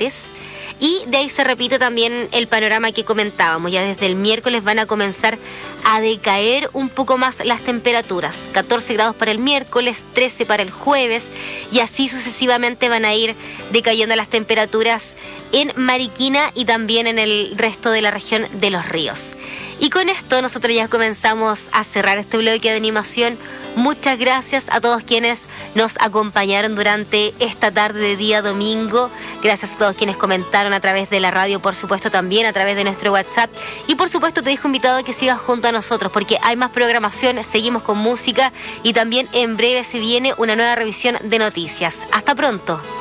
martes. Y de ahí se repite también el panorama que comentábamos. Ya desde el miércoles van a comenzar a decaer un poco más las temperaturas. 14 grados para el miércoles, 13 para el jueves. Y así sucesivamente van a ir decayendo las temperaturas en Mariquina y también en el resto de la región de Los Ríos. Y con esto nosotros ya comenzamos a cerrar este bloque de animación. Muchas gracias a todos quienes nos acompañaron durante esta tarde de día domingo. Gracias a todos quienes comentaron a través de la radio, por supuesto también a través de nuestro WhatsApp. Y por supuesto te dejo invitado a que sigas junto a nosotros porque hay más programación, seguimos con música y también en breve se viene una nueva revisión de noticias. Hasta pronto.